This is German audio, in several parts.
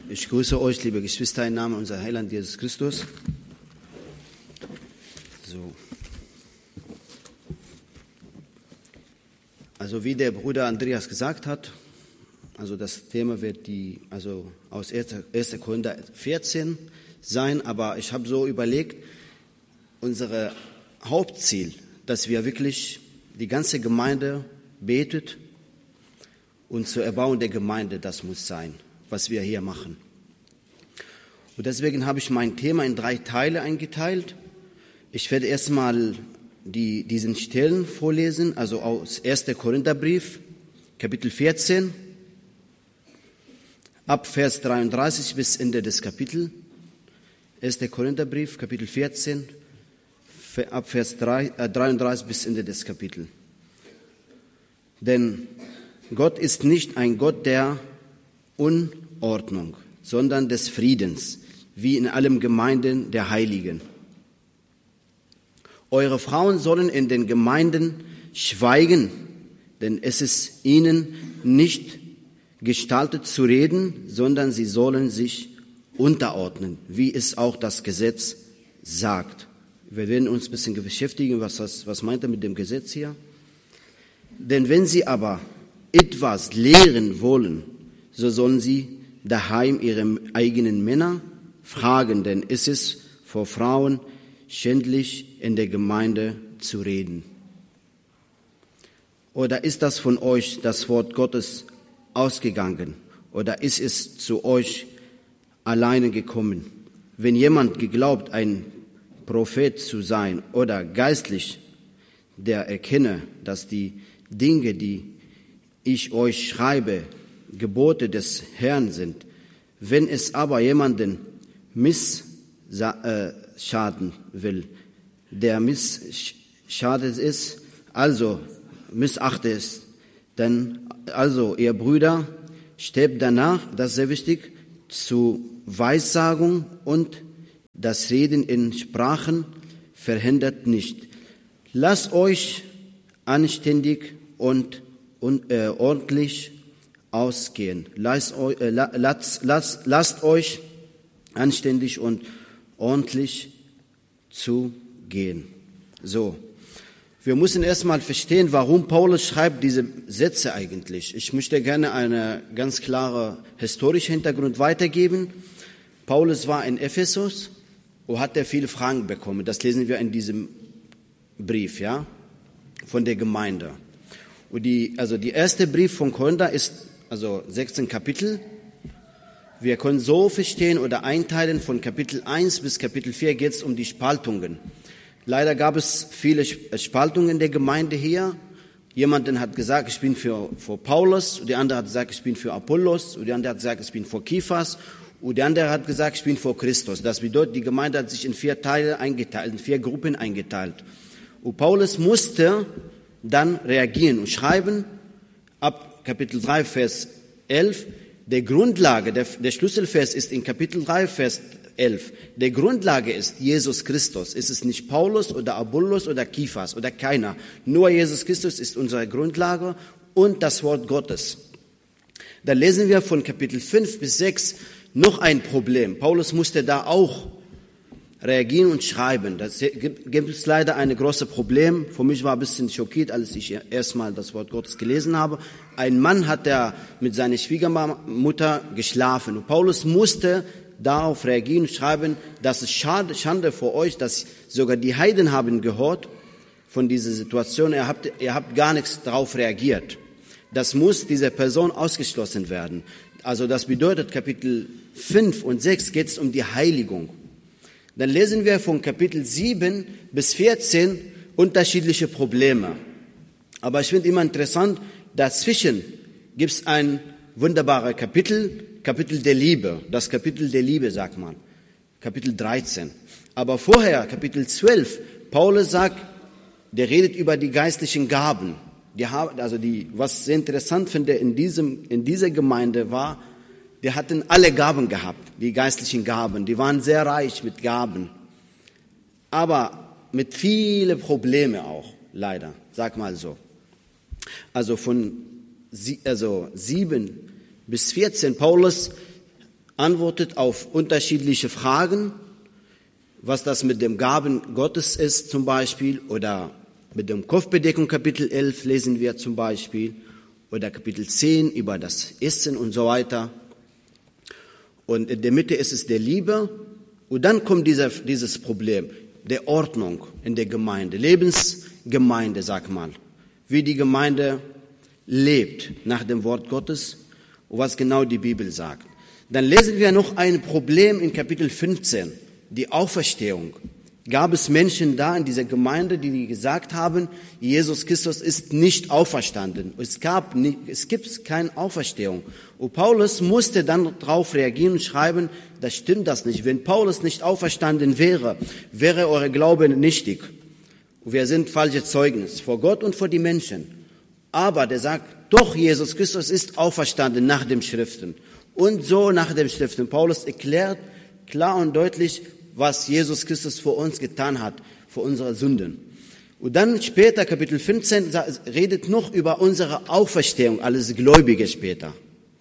Ich grüße euch, liebe Geschwister, im Namen unseres Heiland Jesus Christus. So. Also wie der Bruder Andreas gesagt hat, also das Thema wird aus 1. Korinther 14 sein, aber ich habe so überlegt, unser Hauptziel, dass wir wirklich die ganze Gemeinde betet und zur Erbauung der Gemeinde, das muss sein, was wir hier machen. Und deswegen habe ich mein Thema in 3 Teile eingeteilt. Ich werde erstmal diesen Stellen vorlesen, also aus 1. Korintherbrief, Kapitel 14, ab Vers 33 bis Ende des Kapitels. 1. Korintherbrief, Kapitel 14, ab Vers 33 bis Ende des Kapitels. Denn Gott ist nicht ein Gott der Unordnung, sondern des Friedens, wie in allen Gemeinden der Heiligen. Eure Frauen sollen in den Gemeinden schweigen, denn es ist ihnen nicht gestaltet zu reden, sondern sie sollen sich unterordnen, wie es auch das Gesetz sagt. Wir werden uns ein bisschen beschäftigen, was meint er mit dem Gesetz hier? Denn wenn sie aber etwas lehren wollen, so sollen sie daheim ihre eigenen Männer fragen, denn es ist vor Frauen schändlich, in der Gemeinde zu reden. Oder ist das von euch das Wort Gottes ausgegangen? Oder ist es zu euch alleine gekommen? Wenn jemand geglaubt, ein Prophet zu sein oder geistlich, der erkenne, dass die Dinge, die ich euch schreibe, Gebote des Herrn sind. Wenn es aber jemanden schaden will, der missschadet ist, also missachte es. Denn also ihr Brüder, strebt danach, das ist sehr wichtig, zu Weissagung und das Reden in Sprachen verhindert nicht. Lasst euch anständig und ordentlich ausgehen. Lasst euch anständig und ordentlich zugehen. So. Wir müssen erstmal verstehen, warum Paulus schreibt diese Sätze eigentlich. Ich möchte gerne einen ganz klaren historischen Hintergrund weitergeben. Paulus war in Ephesus und hat viele Fragen bekommen. Das lesen wir in diesem Brief, ja, von der Gemeinde. Und die erste Brief von Korinther ist 16 Kapitel. Wir können so verstehen oder einteilen, von Kapitel 1 bis Kapitel 4 geht es um die Spaltungen. Leider gab es viele Spaltungen in der Gemeinde hier. Jemand hat gesagt, ich bin für Paulus, und der andere hat gesagt, ich bin für Apollos, und der andere hat gesagt, ich bin für Kephas, und der andere hat gesagt, ich bin für Christus. Das bedeutet, die Gemeinde hat sich in 4 Teile eingeteilt, in 4 Gruppen eingeteilt. Und Paulus musste dann reagieren und schreiben, ab Kapitel 3, Vers 11, der Grundlage, der Schlüsselvers ist in Kapitel 3, Vers 11. Der Grundlage ist Jesus Christus. Es ist nicht Paulus oder Apollos oder Kephas oder keiner. Nur Jesus Christus ist unsere Grundlage und das Wort Gottes. Dann lesen wir von Kapitel 5 bis 6 noch ein Problem. Paulus musste da auch reagieren und schreiben. Das gibt es leider ein großes Problem. Für mich war ein bisschen schockiert, als ich erstmal das Wort Gottes gelesen habe. Ein Mann hat mit seiner Schwiegermutter geschlafen. Und Paulus musste darauf reagieren und schreiben, das ist Schande für euch, dass sogar die Heiden haben gehört von dieser Situation. Ihr habt gar nichts darauf reagiert. Das muss dieser Person ausgeschlossen werden. Also das bedeutet, Kapitel 5 und 6 geht es um die Heiligung. Dann lesen wir von Kapitel 7 bis 14 unterschiedliche Probleme. Aber ich finde immer interessant, dazwischen gibt es ein wunderbares Kapitel der Liebe. Das Kapitel der Liebe, sagt man. Kapitel 13. Aber vorher, Kapitel 12, Paulus sagt, der redet über die geistlichen Gaben. Was sehr interessant finde in dieser Gemeinde war, die hatten alle Gaben gehabt, die geistlichen Gaben. Die waren sehr reich mit Gaben. Aber mit vielen Problemen auch, leider. Sag mal so. Also von 7 bis 14, Paulus antwortet auf unterschiedliche Fragen, was das mit dem Gaben Gottes ist zum Beispiel, oder mit dem Kopfbedeckung Kapitel 11 lesen wir zum Beispiel, oder Kapitel 10 über das Essen und so weiter. Und in der Mitte ist es der Liebe. Und dann kommt dieses Problem der Ordnung in der Gemeinde, Lebensgemeinde, sag mal, wie die Gemeinde lebt nach dem Wort Gottes und was genau die Bibel sagt. Dann lesen wir noch ein Problem in Kapitel 15, die Auferstehung. Gab es Menschen da in dieser Gemeinde, die gesagt haben, Jesus Christus ist nicht auferstanden. Es gibt keine Auferstehung. Und Paulus musste dann darauf reagieren und schreiben, das stimmt das nicht. Wenn Paulus nicht auferstanden wäre, wäre euer Glaube nichtig. Und wir sind falsche Zeugnis vor Gott und vor die Menschen. Aber der sagt, doch, Jesus Christus ist auferstanden nach den Schriften. Und so nach den Schriften. Paulus erklärt klar und deutlich, was Jesus Christus für uns getan hat, für unsere Sünden. Und dann später, Kapitel 15, redet noch über unsere Auferstehung, alles Gläubige später.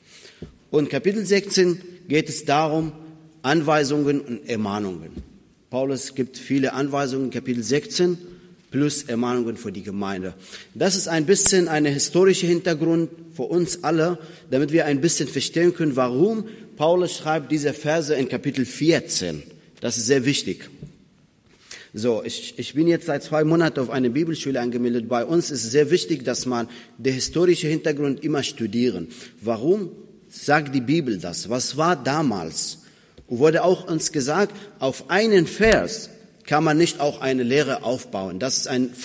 Und Kapitel 16 geht es darum, Anweisungen und Ermahnungen. Paulus gibt viele Anweisungen, Kapitel 16, plus Ermahnungen für die Gemeinde. Das ist ein bisschen ein historischer Hintergrund für uns alle, damit wir ein bisschen verstehen können, warum Paulus schreibt diese Verse in Kapitel 14. Das ist sehr wichtig. So, ich bin jetzt seit 2 Monaten auf eine Bibelschule angemeldet. Bei uns ist es sehr wichtig, dass man den historischen Hintergrund immer studieren. Warum sagt die Bibel das? Was war damals? Und wurde auch uns gesagt, auf einen Vers kann man nicht auch eine Lehre aufbauen. Das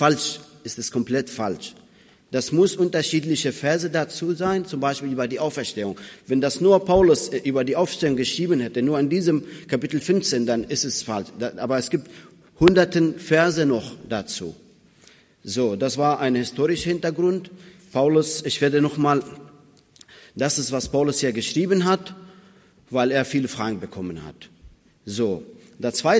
ist komplett falsch. Das muss unterschiedliche Verse dazu sein, zum Beispiel über die Auferstehung. Wenn das nur Paulus über die Auferstehung geschrieben hätte, nur in diesem Kapitel 15, dann ist es falsch. Aber es gibt hunderten Verse noch dazu. So, das war ein historischer Hintergrund. Ich werde nochmal, das ist, was Paulus hier geschrieben hat, weil er viele Fragen bekommen hat. So, der zweite